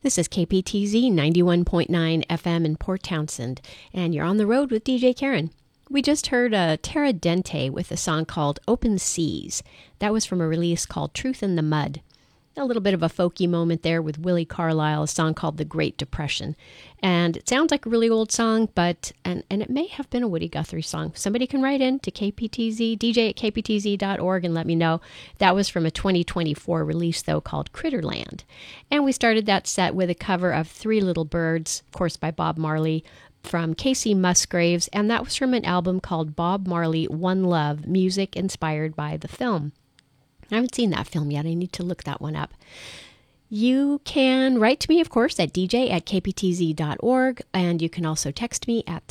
This is KPTZ 91.9 FM in Port Townsend, and you're on the road with DJ Karen. We just heard Terra Dente with a song called Open Seas. That was from a release called Truth in the Mud. A little bit of a folky moment there with Willie Carlisle, a song called The Great Depression. And it sounds like a really old song, but and it may have been a Woody Guthrie song. Somebody can write in to KPTZ, dj@kptz.org, and let me know. That was from a 2024 release, though, called Critterland. And we started that set with a cover of Three Little Birds, of course, by Bob Marley, from Casey Musgraves, and that was from an album called Bob Marley One Love, music inspired by the film. I haven't seen that film yet. I need to look that one up. You can write to me, of course, at dj@kptz.org, and you can also text me at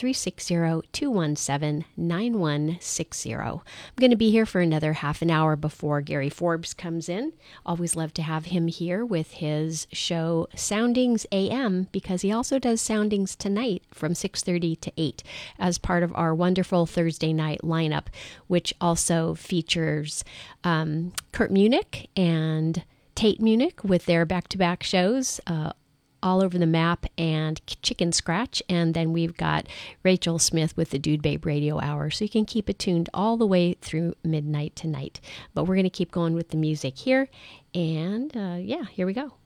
360-217-9160. I'm going to be here for another half an hour before Gary Forbes comes in. Always love to have him here with his show Soundings AM, because he also does Soundings tonight from 6:30 to 8 as part of our wonderful Thursday night lineup, which also features Kurt Munich and Tate Munich with their back-to-back shows, All Over the Map and Chicken Scratch. And then we've got Rachel Smith with the Dude Babe Radio Hour. So you can keep it tuned all the way through midnight tonight. But we're going to keep going with the music here. And here we go.